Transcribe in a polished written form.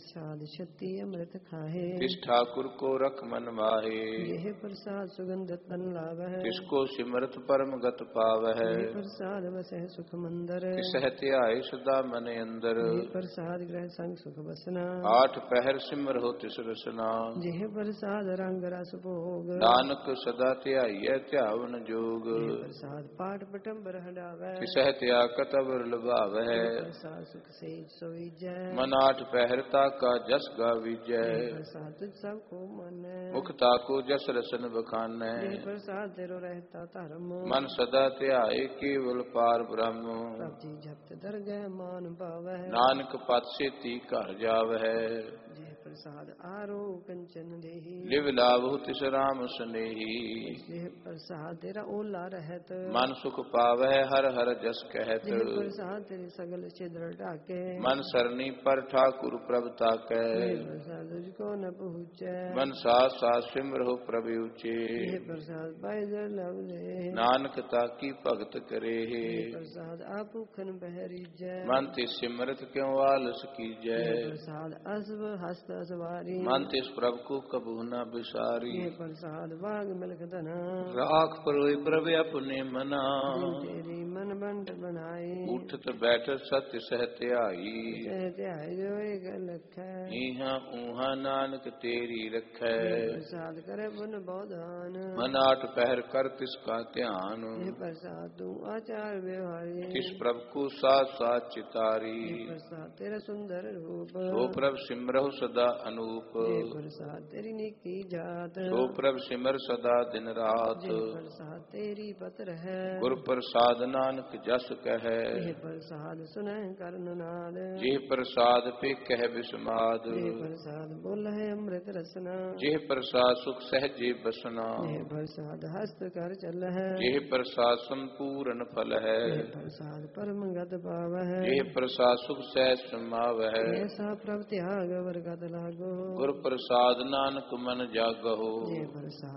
प्रसाद छत्ती अमृत खाहे। तिस ठाकुर को रख मन माहे। यह प्रसाद सुगंधत तन लावह। तिसको सिमरत परम गत पावह। यह प्रसाद बसह सुख मंदर। तिसह ध्याए सदा मन अंदर। यह प्रसाद ग्रह संग सुख बसना। आठ पहर सिमर हो तिस रसना। यह प्रसाद रंग रस भोग। नानक सदा ध्याइए ध्यावन जोग। यह प्रसाद पाठ पटम्बर हटावै। तिसह त्यागत अवर लुभावह। यह प्रसाद सुख सेज सोईजै। मन आठ पहर ताका जस गाविजै। यह प्रसाद तुझ सब को मानै। मुख ताको जस रसन बखानै। यह प्रसाद तेरो रहता धर्म। मन सदा ध्याए केवल पार ब्रह्म। सब जी झपत दरगह मान पावै। नानक पत सेती घर जावह। यह प्रसाद आरो कंचन देही। लिव लाभु तिस राम स्नेही। यह प्रसाद तेरा ओला रहत। मन सुख पावह हर हर जस कहत। यह प्रसाद तेरे सगल छिद्र ढाके। मन सरनी पर ठाकुर प्रभ ताकै। यह प्रसाद तुझको न पहुँचै। मन साथ साथ सिमरहु प्रभु ऊचे। यह प्रसाद पाए जर लव ले। नानक ताकी भगत करे। यह प्रसाद आपुखन बहरी जय। मन तिस सिमरत क्यों आलस कीजै। यह प्रसाद असव हस्त सवारी। मन तिस प्रभु को कबू न बिसारी। यह प्रसाद बाग मिलक धना। राख परोई प्रभ अपने मना। दिन तेरी मन बंट बनाई। उठत बैठत सत्य सहते आई। सहते आए जो एक लख। इहाँ ऊहाँ नानक तेरी रखै। यह प्रसाद करे पुन बौधान। मन आठ पहर कर तिसका ध्यान। यह प्रसाद तू आचार व्यवहारी। तिस प्रभु को साथ साथ चितारी। यह प्रसाद तेरा सुंदर रूप। सो प्रभ सिमरहु सदा अनूप। यह प्रसाद तेरी निकी जात। सो प्रभ सिमर सदा दिन रात। यह प्रसाद तेरी पत्र है। गुर प्रसाद नानक जस कहे। यह प्रसाद सुनह कर्ण नाद। जेह प्रसाद पे कह बिस्माद। यह प्रसाद बोल है अमृत रसना। जेह प्रसाद सुख सहजे बसना। यह प्रसाद हस्त कर चल है। जेह प्रसाद संपूर्ण फल है। यह प्रसाद परम गत पाव है। जेह प्रसाद सुख सहज समाव है। ऐसा प्रभ त्याग वर्गत लागो। गुर प्रसाद नानक मन जागहो। यह प्रसाद